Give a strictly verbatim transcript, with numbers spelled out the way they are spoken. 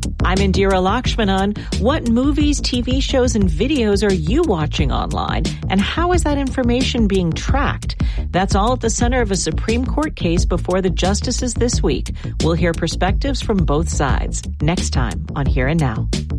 I'm Indira Lakshmanan. What movies, T V shows, and videos are you watching online? And how is that information being tracked? That's all at the center of a Supreme Court case before the justices this week. We'll hear perspectives from both sides next time on Here and Now.